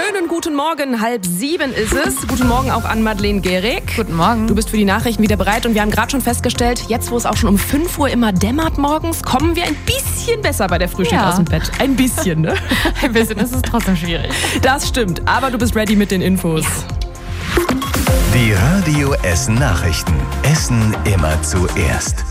Schönen guten Morgen, 6:30 ist es. Guten Morgen auch an Madeleine Gehrig. Guten Morgen. Du bist für die Nachrichten wieder bereit und wir haben gerade schon festgestellt, jetzt wo es auch schon um 5 Uhr immer dämmert morgens, kommen wir ein bisschen besser bei der Frühstück aus dem Bett. Ein bisschen, ne? Ein bisschen, das ist trotzdem schwierig. Das stimmt, aber du bist ready mit den Infos. Ja. Die Radio Essen Nachrichten. Essen immer zuerst.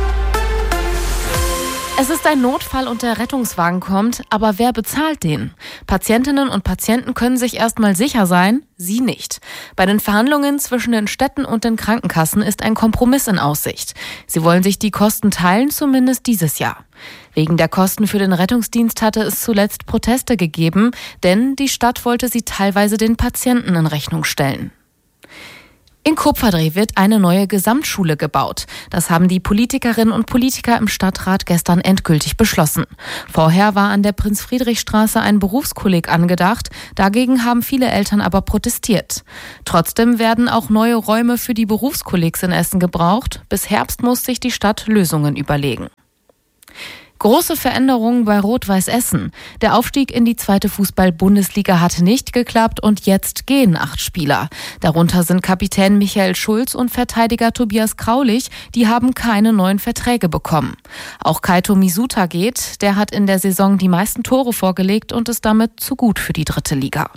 Es ist ein Notfall und der Rettungswagen kommt, aber wer bezahlt den? Patientinnen und Patienten können sich erstmal sicher sein, sie nicht. Bei den Verhandlungen zwischen den Städten und den Krankenkassen ist ein Kompromiss in Aussicht. Sie wollen sich die Kosten teilen, zumindest dieses Jahr. Wegen der Kosten für den Rettungsdienst hatte es zuletzt Proteste gegeben, denn die Stadt wollte sie teilweise den Patienten in Rechnung stellen. In Kupferdreh wird eine neue Gesamtschule gebaut. Das haben die Politikerinnen und Politiker im Stadtrat gestern endgültig beschlossen. Vorher war an der Prinz-Friedrich-Straße ein Berufskolleg angedacht. Dagegen haben viele Eltern aber protestiert. Trotzdem werden auch neue Räume für die Berufskollegs in Essen gebraucht. Bis Herbst muss sich die Stadt Lösungen überlegen. Große Veränderungen bei Rot-Weiß Essen. Der Aufstieg in die 2. Fußball-Bundesliga hat nicht geklappt und jetzt gehen 8 Spieler. Darunter sind Kapitän Michael Schulz und Verteidiger Tobias Kraulich. Die haben keine neuen Verträge bekommen. Auch Kaito Misuta geht. Der hat in der Saison die meisten Tore vorgelegt und ist damit zu gut für die 3. Liga.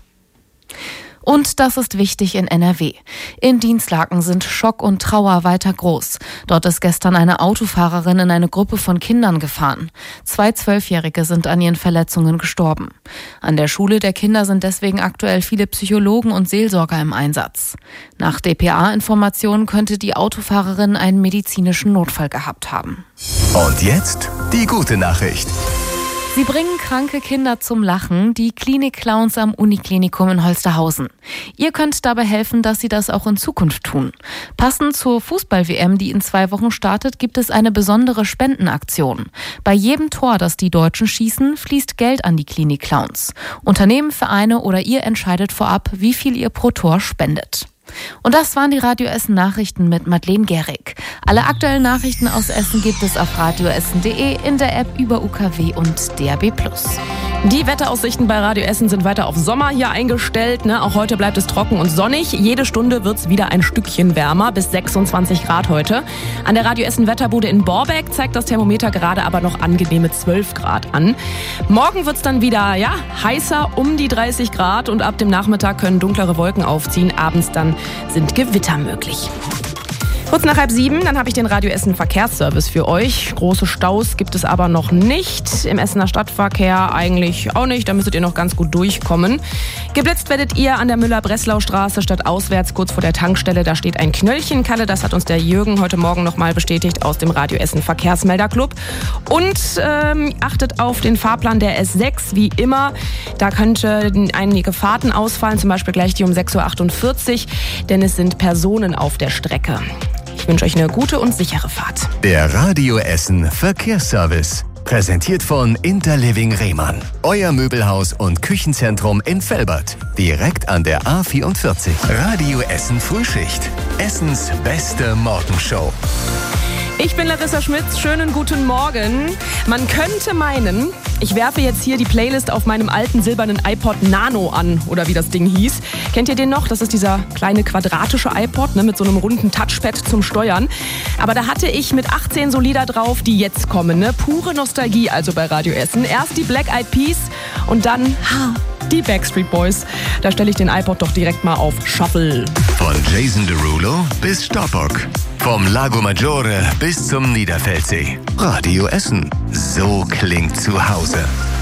Und das ist wichtig in NRW. In Dinslaken sind Schock und Trauer weiter groß. Dort ist gestern eine Autofahrerin in eine Gruppe von Kindern gefahren. 2 12-Jährige sind an ihren Verletzungen gestorben. An der Schule der Kinder sind deswegen aktuell viele Psychologen und Seelsorger im Einsatz. Nach dpa-Informationen könnte die Autofahrerin einen medizinischen Notfall gehabt haben. Und jetzt die gute Nachricht. Sie bringen kranke Kinder zum Lachen, die Klinik-Clowns am Uniklinikum in Holsterhausen. Ihr könnt dabei helfen, dass sie das auch in Zukunft tun. Passend zur Fußball-WM, die in 2 Wochen startet, gibt es eine besondere Spendenaktion. Bei jedem Tor, das die Deutschen schießen, fließt Geld an die Klinik-Clowns. Unternehmen, Vereine oder ihr entscheidet vorab, wie viel ihr pro Tor spendet. Und das waren die Radio Essen Nachrichten mit Madeleine Gehrig. Alle aktuellen Nachrichten aus Essen gibt es auf radioessen.de, in der App über UKW und DAB+. Die Wetteraussichten bei Radio Essen sind weiter auf Sommer hier eingestellt. Auch heute bleibt es trocken und sonnig. Jede Stunde wird es wieder ein Stückchen wärmer, bis 26 Grad heute. An der Radio Essen Wetterbude in Borbeck zeigt das Thermometer gerade aber noch angenehme 12 Grad an. Morgen wird es dann wieder heißer, um die 30 Grad. Und ab dem Nachmittag können dunklere Wolken aufziehen. Abends dann sind Gewitter möglich. Kurz nach 6:30, dann habe ich den Radio Essen Verkehrsservice für euch. Große Staus gibt es aber noch nicht. Im Essener Stadtverkehr eigentlich auch nicht. Da müsstet ihr noch ganz gut durchkommen. Geblitzt werdet ihr an der Müller-Breslau-Straße stadtauswärts kurz vor der Tankstelle. Da steht ein Knöllchenkalle. Das hat uns der Jürgen heute Morgen nochmal bestätigt aus dem Radio Essen Verkehrsmelderclub. Und achtet auf den Fahrplan der S6 wie immer. Da könnte einige Fahrten ausfallen, zum Beispiel gleich die um 6:48 Uhr, denn es sind Personen auf der Strecke. Ich wünsche euch eine gute und sichere Fahrt. Der Radio Essen Verkehrsservice. Präsentiert von Interliving Rehmann. Euer Möbelhaus und Küchenzentrum in Velbert. Direkt an der A44. Radio Essen Frühschicht. Essens beste Morgenshow. Ich bin Larissa Schmitz, schönen guten Morgen. Man könnte meinen, ich werfe jetzt hier die Playlist auf meinem alten silbernen iPod Nano an, oder wie das Ding hieß. Kennt ihr den noch? Das ist dieser kleine quadratische iPod mit so einem runden Touchpad zum Steuern. Aber da hatte ich mit 18 so Lieder drauf, die jetzt kommen. Pure Nostalgie also bei Radio Essen. Erst die Black Eyed Peas und dann die Backstreet Boys. Da stelle ich den iPod doch direkt mal auf Shuffle. Von Jason Derulo bis Stoppock. Vom Lago Maggiore bis zum Niederfeldsee. Radio Essen. So klingt zu Hause.